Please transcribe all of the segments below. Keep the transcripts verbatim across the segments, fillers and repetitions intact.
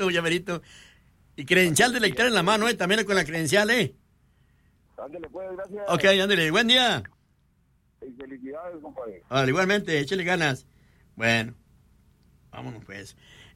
merito, ya merito. Y credencial de lector en la mano, ¿eh? También con la credencial, ¿eh? Ándale, pues, gracias. Ok, ándale, buen día. Y felicidades, compadre. Vale, igualmente, échale ganas. Bueno, vámonos pues.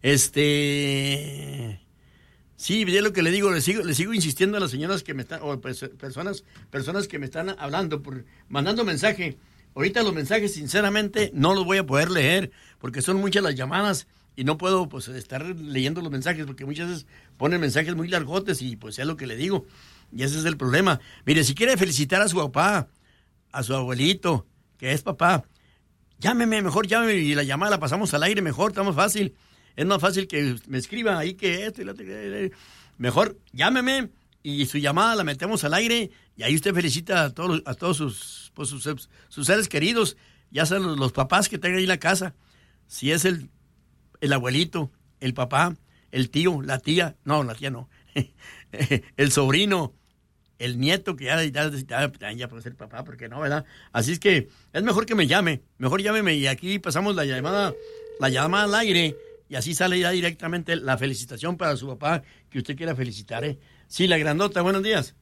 Este... Sí, es lo que le digo, le sigo, le sigo insistiendo a las señoras que me están, o pues, personas, personas que me están hablando, por, mandando mensaje. Ahorita los mensajes, sinceramente, no los voy a poder leer, porque son muchas las llamadas y no puedo pues estar leyendo los mensajes, porque muchas veces ponen mensajes muy largotes y pues es lo que le digo. Y ese es el problema. Mire, si quiere felicitar a su papá, a su abuelito, que es papá, llámeme, mejor llámeme y la llamada la pasamos al aire mejor, está más fácil. Es más fácil que me escriba ahí que esto y lo otro. Mejor llámeme y su llamada la metemos al aire y ahí usted felicita a todos, a todos sus, pues, sus, sus seres queridos, ya sean los, los papás que tengan ahí en la casa. Si es el, el abuelito, el papá, el tío, la tía, no, la tía no, el sobrino, el nieto que ya, ya, ya, ya puede ser papá, porque no, ¿verdad? Así es que es mejor que me llame, mejor llámeme y aquí pasamos la llamada, la llamada al aire. Y así sale ya directamente la felicitación para su papá que usted quiera felicitar, ¿eh? Sí, la grandota, buenos días.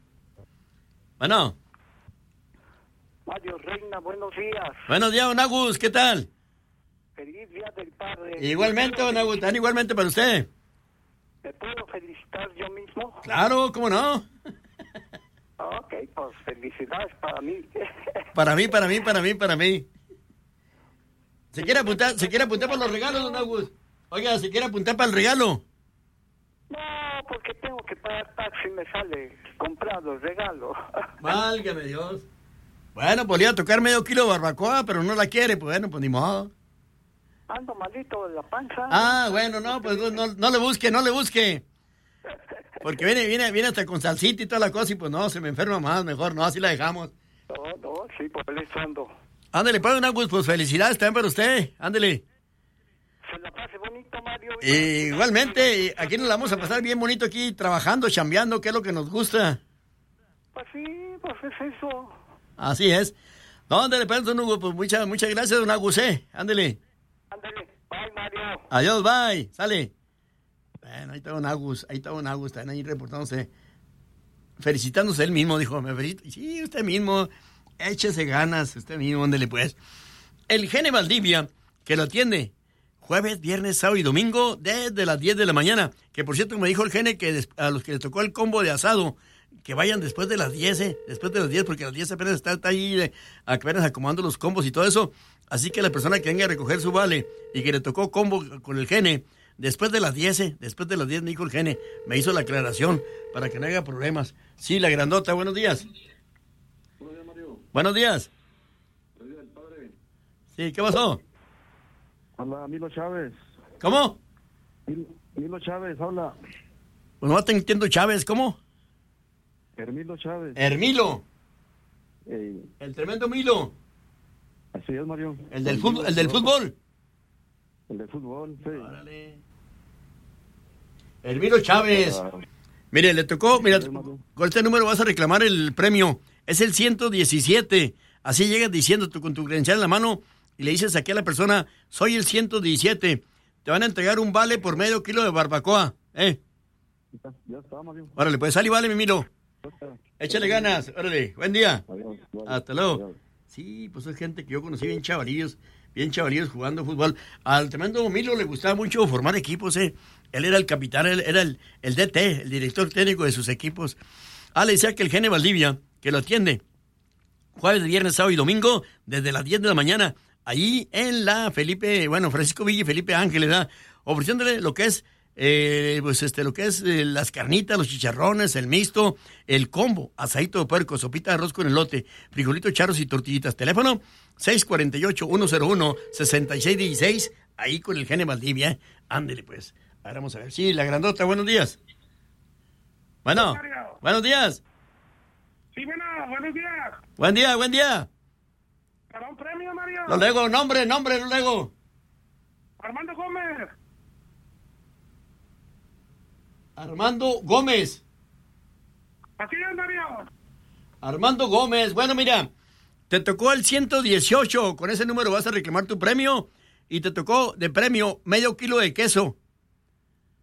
Bueno. Mario Reina, buenos días. Buenos días, don Agus, ¿qué tal? Feliz Día del Padre. Igualmente, don Agus, tan igualmente para usted. ¿Me puedo felicitar yo mismo? Claro, ¿cómo no? Ok, pues felicidades para mí. Para mí, para mí, para mí, para mí. ¿Se quiere apuntar, se quiere apuntar para los regalos, don Agus? Oiga, ¿se quiere apuntar para el regalo? No, porque tengo que pagar taxi y me sale comprado el regalo. Válgame Dios. Bueno, podría tocar medio kilo de barbacoa, pero no la quiere, pues bueno, pues ni modo. Ando malito de la panza. Ah, bueno, no, pues no, no le busque, no le busque. Porque viene, viene, viene hasta con salsita y toda la cosa y pues no, se me enferma más, mejor no, así la dejamos. No, no, sí, por eso ando. Ándale, pues, don Agus, pues felicidades también para usted, ándale. Se la pase bonito, Mario. Eh, igualmente, aquí nos la vamos a pasar bien bonito aquí, trabajando, chambeando, que es lo que nos gusta. Pues sí, pues es eso. Así es. No, ándale, pues, don Hugo, pues muchas, muchas gracias, don Agus, eh, ándale. Ándale, bye, Mario. Adiós, bye, sale. Bueno, ahí está don Agus, ahí está don Agus, están ahí reportándose, felicitándose él mismo, dijo, me felicito. Sí, usted mismo. Échese ganas, usted mismo, ándele pues. El Gene Valdivia, que lo atiende jueves, viernes, sábado y domingo desde las diez de la mañana. Que por cierto me dijo el Gene que des, a los que les tocó el combo de asado, que vayan después de las diez, eh, después de las diez, porque a las diez apenas está, está ahí eh, apenas acomodando los combos y todo eso. Así que la persona que venga a recoger su vale y que le tocó combo con el Gene, después de las diez, eh, después de las diez me dijo el Gene, me hizo la aclaración para que no haya problemas. Sí, la grandota, buenos días. Buenos días. Buenos días, padre. Sí, ¿qué pasó? Hola, Milo Chávez. ¿Cómo? Milo, Milo Chávez, hola. Pues no te entiendo, Chávez, ¿cómo? Hermilo Chávez. Hermilo. Ey. El tremendo Milo. Así es, Mario. El del fútbol. El del fútbol. El del fútbol, sí. Órale. Hermilo Chávez. Mire, le tocó, mira, con este número vas a reclamar el premio. Es el ciento diecisiete. Así llegas diciendo tú con tu credencial en la mano y le dices aquí a la persona, soy el ciento diecisiete. Te van a entregar un vale por medio kilo de barbacoa. ¿Eh? Ya está, Mario. Órale, pues sal y vale, mi Milo. Échale ganas. Órale, buen día. Adiós, Hasta luego. Adiós. Sí, pues es gente que yo conocí bien chavalillos, bien chavalillos jugando fútbol. Al tremendo Milo le gustaba mucho formar equipos, ¿eh? Él era el capitán, él era el, el D T, el director técnico de sus equipos. Ah, le decía que el Gene Valdivia, que lo atiende jueves, viernes, sábado y domingo, desde las diez de la mañana, ahí en la Felipe, bueno, Francisco Villa y Felipe Ángeles, ¿verdad? Ofreciéndole lo que es, eh, pues este, lo que es eh, las carnitas, los chicharrones, el mixto, el combo, asadito de puerco, sopita de arroz con elote, frijolitos charros y tortillitas. Teléfono seis cuatro ocho, uno cero uno, seis seis uno seis, ahí con el Gene Valdivia, ¿eh? Ándele pues. Ahora vamos a ver. Sí, la grandota, buenos días. Bueno, buenos días. Sí, bueno, buenos días. Buen día, buen día. ¿Para un premio, Mario? Lo lego, nombre, nombre, lo lego. Armando Gómez. Armando Gómez. Así es, Mario. Armando Gómez. Bueno, mira, te tocó el ciento dieciocho. Con ese número vas a reclamar tu premio. Y te tocó de premio medio kilo de queso.